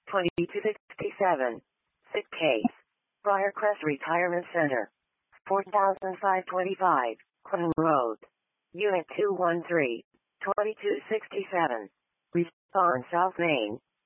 2267. Sick case. Briarcrest Retirement Center. 4525. Clinton Road. Unit 213. 2267. Response South Main.